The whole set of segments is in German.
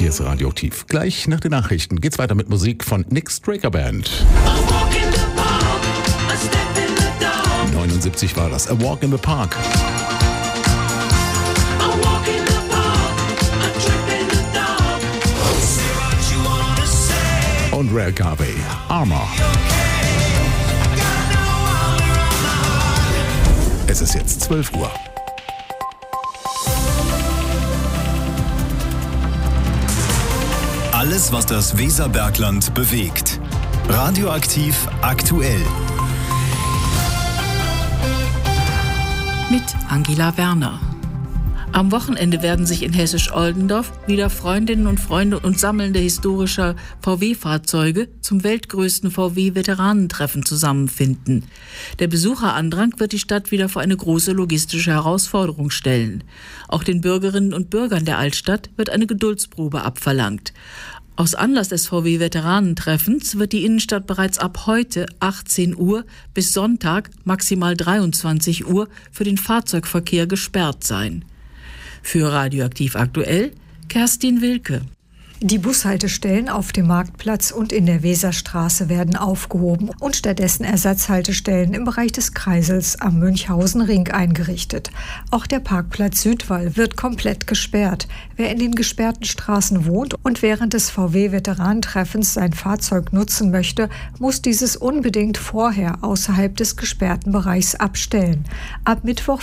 Hier ist Radioaktiv. Gleich nach den Nachrichten geht's weiter mit Musik von Nick Straker Band. 79 war das, A Walk in the Park. Und Rare Garvey, Armor. Es ist jetzt 12 Uhr. Alles, was das Weserbergland bewegt. Radioaktiv aktuell. Mit Angela Werner. Am Wochenende werden sich in Hessisch-Oldendorf wieder Freundinnen und Freunde und Sammelnde historischer VW-Fahrzeuge zum weltgrößten VW-Veteranentreffen zusammenfinden. Der Besucherandrang wird die Stadt wieder vor eine große logistische Herausforderung stellen. Auch den Bürgerinnen und Bürgern der Altstadt wird eine Geduldsprobe abverlangt. Aus Anlass des VW-Veteranentreffens wird die Innenstadt bereits ab heute 18 Uhr bis Sonntag maximal 23 Uhr für den Fahrzeugverkehr gesperrt sein. Für Radioaktiv aktuell, Kerstin Wilke. Die Bushaltestellen auf dem Marktplatz und in der Weserstraße werden aufgehoben und stattdessen Ersatzhaltestellen im Bereich des Kreisels am Münchhausen-Ring eingerichtet. Auch der Parkplatz Südwall wird komplett gesperrt. Wer in den gesperrten Straßen wohnt und während des VW-Veteranentreffens sein Fahrzeug nutzen möchte, muss dieses unbedingt vorher außerhalb des gesperrten Bereichs abstellen. Ab Mittwoch,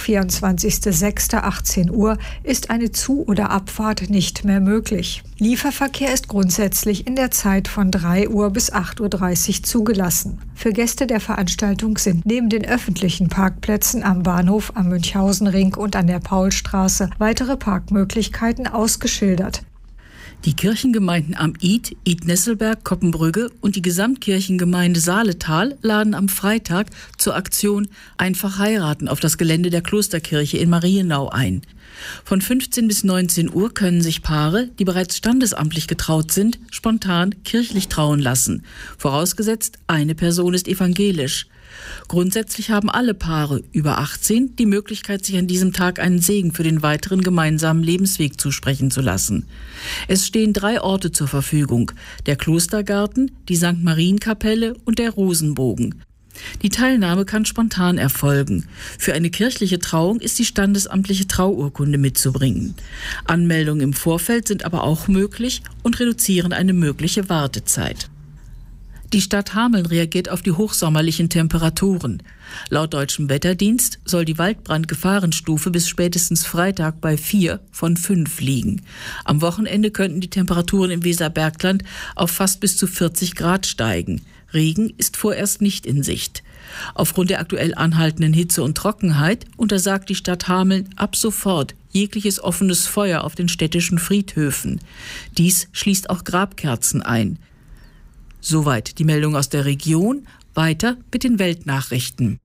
24.06.18 Uhr ist eine Zu- oder Abfahrt nicht mehr möglich. Lieferverkehr ist grundsätzlich in der Zeit von 3 Uhr bis 8.30 Uhr zugelassen. Für Gäste der Veranstaltung sind neben den öffentlichen Parkplätzen am Bahnhof, am Münchhausen-Ring und an der Paulstraße weitere Parkmöglichkeiten ausgeschildert. Die Kirchengemeinden am Id, Id-Nesselberg, Koppenbrügge und die Gesamtkirchengemeinde Saaletal laden am Freitag zur Aktion Einfach heiraten auf das Gelände der Klosterkirche in Marienau ein. Von 15 bis 19 Uhr können sich Paare, die bereits standesamtlich getraut sind, spontan kirchlich trauen lassen. Vorausgesetzt, eine Person ist evangelisch. Grundsätzlich haben alle Paare über 18 die Möglichkeit, sich an diesem Tag einen Segen für den weiteren gemeinsamen Lebensweg zusprechen zu lassen. Es stehen 3 Orte zur Verfügung: der Klostergarten, die St. Marienkapelle und der Rosenbogen. Die Teilnahme kann spontan erfolgen. Für eine kirchliche Trauung ist die standesamtliche Trauurkunde mitzubringen. Anmeldungen im Vorfeld sind aber auch möglich und reduzieren eine mögliche Wartezeit. Die Stadt Hameln reagiert auf die hochsommerlichen Temperaturen. Laut Deutschem Wetterdienst soll die Waldbrandgefahrenstufe bis spätestens Freitag bei 4 von 5 liegen. Am Wochenende könnten die Temperaturen im Weserbergland auf fast bis zu 40 Grad steigen. Regen ist vorerst nicht in Sicht. Aufgrund der aktuell anhaltenden Hitze und Trockenheit untersagt die Stadt Hameln ab sofort jegliches offenes Feuer auf den städtischen Friedhöfen. Dies schließt auch Grabkerzen ein. Soweit die Meldung aus der Region. Weiter mit den Weltnachrichten.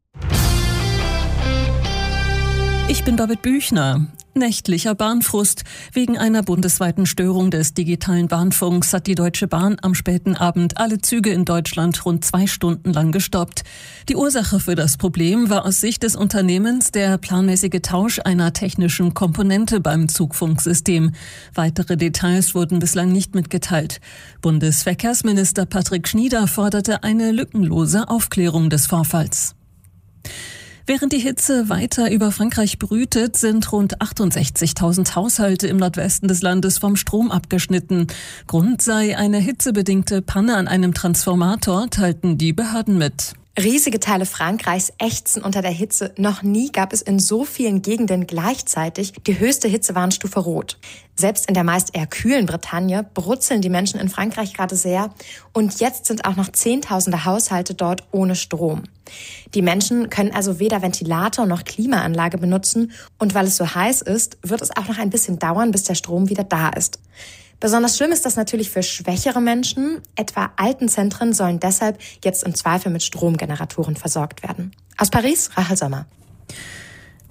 Ich bin Babette Büchner. Nächtlicher Bahnfrust. Wegen einer bundesweiten Störung des digitalen Bahnfunks hat die Deutsche Bahn am späten Abend alle Züge in Deutschland rund 2 Stunden lang gestoppt. Die Ursache für das Problem war aus Sicht des Unternehmens der planmäßige Tausch einer technischen Komponente beim Zugfunksystem. Weitere Details wurden bislang nicht mitgeteilt. Bundesverkehrsminister Patrick Schnieder forderte eine lückenlose Aufklärung des Vorfalls. Während die Hitze weiter über Frankreich brütet, sind rund 68.000 Haushalte im Nordwesten des Landes vom Strom abgeschnitten. Grund sei eine hitzebedingte Panne an einem Transformator, teilten die Behörden mit. Riesige Teile Frankreichs ächzen unter der Hitze. Noch nie gab es in so vielen Gegenden gleichzeitig die höchste Hitzewarnstufe Rot. Selbst in der meist eher kühlen Bretagne brutzeln die Menschen in Frankreich gerade sehr. Und jetzt sind auch noch Zehntausende Haushalte dort ohne Strom. Die Menschen können also weder Ventilator noch Klimaanlage benutzen. Und weil es so heiß ist, wird es auch noch ein bisschen dauern, bis der Strom wieder da ist. Besonders schlimm ist das natürlich für schwächere Menschen. Etwa Altenzentren sollen deshalb jetzt im Zweifel mit Stromgeneratoren versorgt werden. Aus Paris, Rachel Sommer.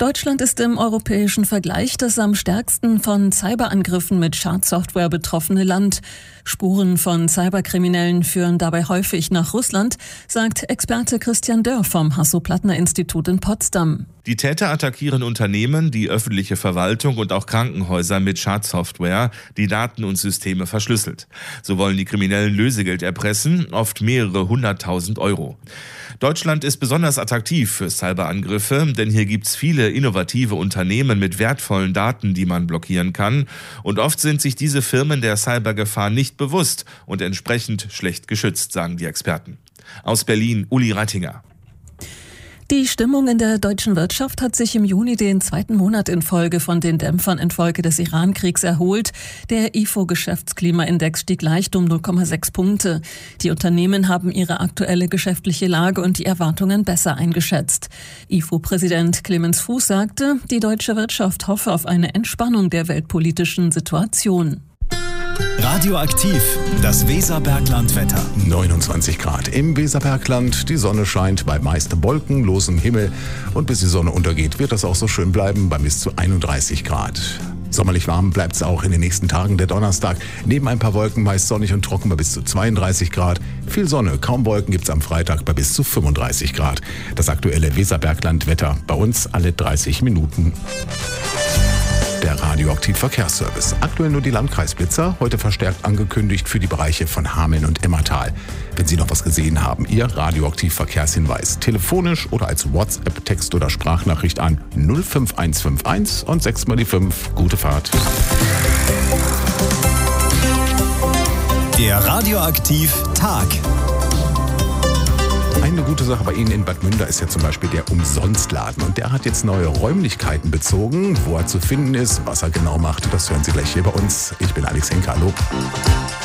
Deutschland ist im europäischen Vergleich das am stärksten von Cyberangriffen mit Schadsoftware betroffene Land. Spuren von Cyberkriminellen führen dabei häufig nach Russland, sagt Experte Christian Dörr vom Hasso-Plattner-Institut in Potsdam. Die Täter attackieren Unternehmen, die öffentliche Verwaltung und auch Krankenhäuser mit Schadsoftware, die Daten und Systeme verschlüsselt. So wollen die Kriminellen Lösegeld erpressen, oft mehrere 100.000 Euro. Deutschland ist besonders attraktiv für Cyberangriffe, denn hier gibt's viele innovative Unternehmen mit wertvollen Daten, die man blockieren kann. Und oft sind sich diese Firmen der Cybergefahr nicht bewusst und entsprechend schlecht geschützt, sagen die Experten. Aus Berlin, Uli Reitinger. Die Stimmung in der deutschen Wirtschaft hat sich im Juni den zweiten Monat in Folge von den Dämpfern infolge des Iran-Kriegs erholt. Der IFO-Geschäftsklimaindex stieg leicht um 0,6 Punkte. Die Unternehmen haben ihre aktuelle geschäftliche Lage und die Erwartungen besser eingeschätzt. IFO-Präsident Clemens Fuß sagte, die deutsche Wirtschaft hoffe auf eine Entspannung der weltpolitischen Situation. Radioaktiv, das Weserbergland-Wetter. 29 Grad im Weserbergland. Die Sonne scheint bei meist wolkenlosem Himmel. Und bis die Sonne untergeht, wird das auch so schön bleiben bei bis zu 31 Grad. Sommerlich warm bleibt es auch in den nächsten Tagen. Der Donnerstag neben ein paar Wolken meist sonnig und trocken bei bis zu 32 Grad. Viel Sonne, kaum Wolken gibt es am Freitag bei bis zu 35 Grad. Das aktuelle Weserbergland-Wetter bei uns alle 30 Minuten. Der Radioaktiv-Verkehrsservice. Aktuell nur die Landkreisblitzer, heute verstärkt angekündigt für die Bereiche von Hameln und Emmertal. Wenn Sie noch was gesehen haben, Ihr Radioaktiv-Verkehrshinweis. Telefonisch oder als WhatsApp, Text oder Sprachnachricht an 05151 und 6 mal die 5. Gute Fahrt. Der Radioaktiv-Tag. Eine gute Sache bei Ihnen in Bad Münder ist ja zum Beispiel der Umsonstladen. Und der hat jetzt neue Räumlichkeiten bezogen. Wo er zu finden ist, was er genau macht, das hören Sie gleich hier bei uns. Ich bin Alex Henke, hallo.